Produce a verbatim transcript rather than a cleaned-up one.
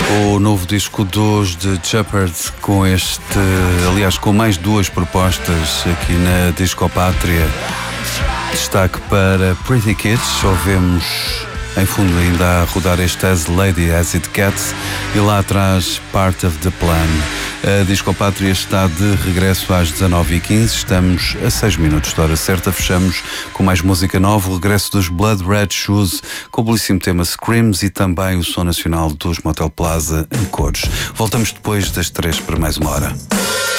O novo disco dos The Shepherds, com este, aliás, com mais duas propostas aqui na Disco Pátria. Destaque para Pretty Kids, ouvemos em fundo ainda a rodar este As Lady As It Gets e lá atrás Part of the Plan. A Disco Pátria está de regresso às dezanove e quinze, estamos a seis minutos da hora certa, fechamos com mais música nova, o regresso dos Blood Red Shoes, com o belíssimo tema Screams e também o som nacional dos Motel Plaza em cores. Voltamos depois das três para mais uma hora.